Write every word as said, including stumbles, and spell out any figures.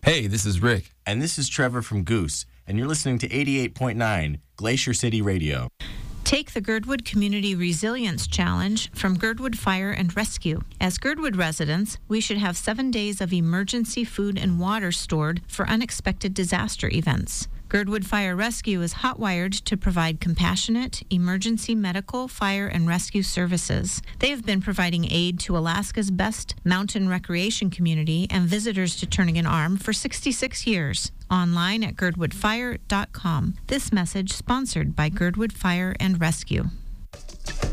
Hey, this is Rick. And this is Trevor from Goose, and you're listening to eighty-eight point nine Glacier City Radio. Take the Girdwood Community Resilience Challenge from Girdwood Fire and Rescue. As Girdwood residents, we should have seven days of emergency food and water stored for unexpected disaster events. Girdwood Fire Rescue is hotwired to provide compassionate, emergency medical, fire, and rescue services. They have been providing aid to Alaska's best mountain recreation community and visitors to Turnagain Arm for sixty-six years. Online at girdwood fire dot com. This message sponsored by Girdwood Fire and Rescue.